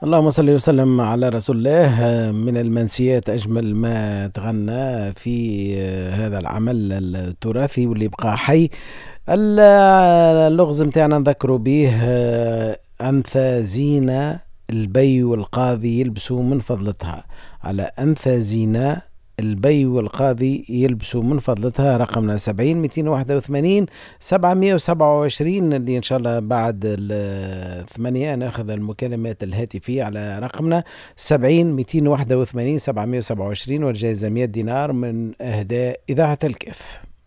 اللهم صل وسلم على رسول الله. من المنسيات أجمل ما تغنى في هذا العمل التراثي واللي يبقى حي. ال- اللغز متاعنا نذكروا به أنثى زينة البي والقاضي يلبسوا من فضلتها. على أنثى زينة البي والقاضي يلبسوا من فضلتها. رقمنا 70 281 727، اللي إن شاء الله بعد الثمانية ناخذ المكالمات الهاتفية على رقمنا 70 281 727، والجائزة 100 دينار من أهداء إذاعة الكيف.